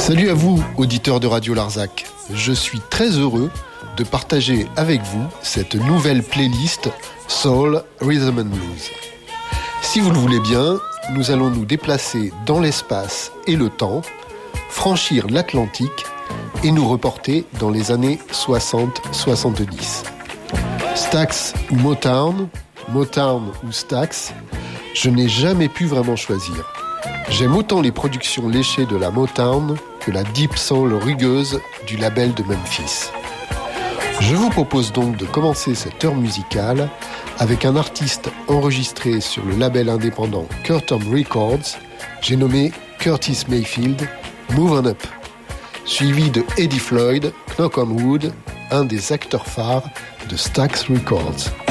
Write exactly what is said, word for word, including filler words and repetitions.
Salut à vous, auditeurs de Radio Larzac. Je suis très heureux de partager avec vous cette nouvelle playlist Soul, Rhythm and Blues. Si vous le voulez bien, nous allons nous déplacer dans l'espace et le temps, franchir l'Atlantique et nous reporter dans les années soixante soixante-dix. Stax ou Motown, Motown ou Stax, je n'ai jamais pu vraiment choisir. J'aime autant les productions léchées de la Motown que la deep soul rugueuse du label de Memphis. Je vous propose donc de commencer cette heure musicale avec un artiste enregistré sur le label indépendant Curtom Records, j'ai nommé Curtis Mayfield, Move On Up, suivi de Eddie Floyd, Knock on Wood, un des acteurs phares de Stax Records.